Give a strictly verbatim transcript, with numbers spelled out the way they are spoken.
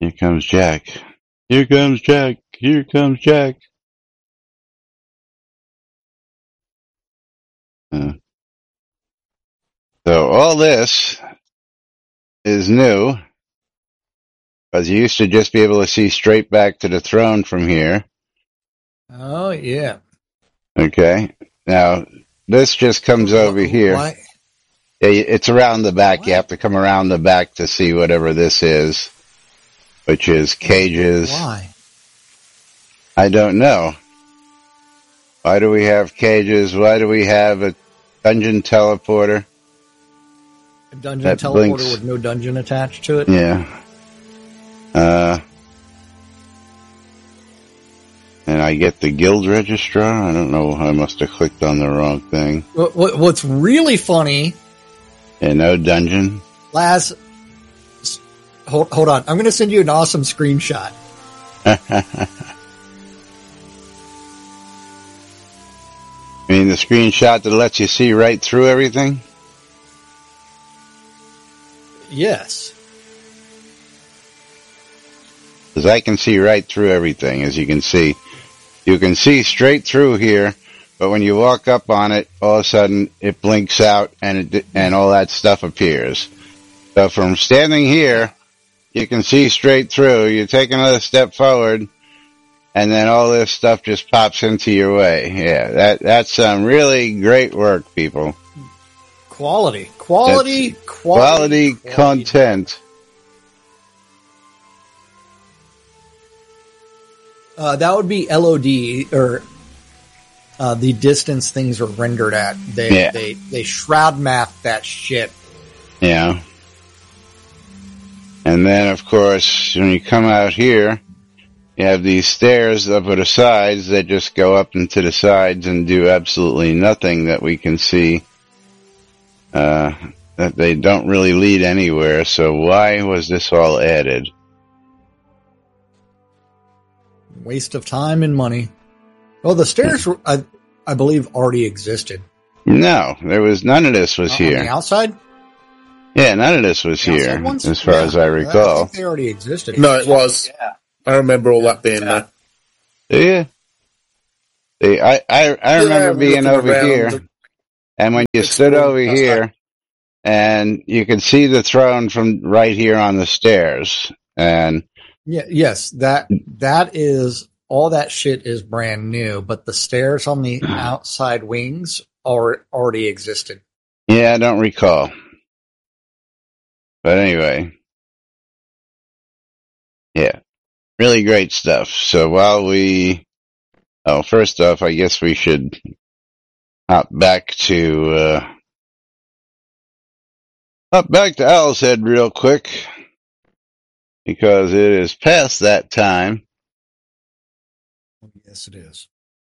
Here comes Jack. Here comes Jack. Here comes Jack. Uh, so all this is new, because you used to just be able to see straight back to the throne from here. Oh, yeah. Okay. Now, this just comes over here. Why? It's around the back. What? You have to come around the back to see whatever this is, which is cages. Why? I don't know. Why do we have cages? Why do we have a dungeon teleporter? A dungeon That teleporter blinks. with no dungeon attached to it? Yeah. Uh, and I get the guild registrar. I don't know. I must have clicked on the wrong thing. What, what, what's really funny... Yeah, no dungeon. Laz, hold, hold on. I'm going to send you an awesome screenshot. I mean, the screenshot that lets you see right through everything? Yes. Because I can see right through everything, as you can see. You can see straight through here, but when you walk up on it, all of a sudden it blinks out and it, and all that stuff appears. So from standing here, you can see straight through. You take another step forward, and then all this stuff just pops into your way. Yeah, that that's some really great work, people. Quality. Quality. That's Quality. quality content. Uh, that would be L O D, or uh, the distance things are rendered at. They Yeah. they they shroud map that shit. Yeah. And then, of course, when you come out here, you have these stairs up at the sides that just go up into the sides and do absolutely nothing that we can see. Uh, that they don't really lead anywhere. So why was this all added? Waste of time and money. Well, the stairs, were, I I believe, already existed. No, there was none of this was Uh, here. On the outside? Yeah, none of this was The outside here, ones? as far Yeah, as I I recall. think they already existed. No, it was. Yeah. I remember all that being there. Yeah. See, I, I, I Yeah, remember being looking over around here, the- and when you stood exploring over past here, and you could see the throne from right here on the stairs, and Yeah, yes, that that is all that shit is brand new, but the stairs on the outside wings are already existed. yeah, I don't recall. But anyway, yeah, really great stuff. So while we, oh, first off, I guess we should hop back to, uh, hop back to Owl's Head real quick, because it is past that time. Yes, it is.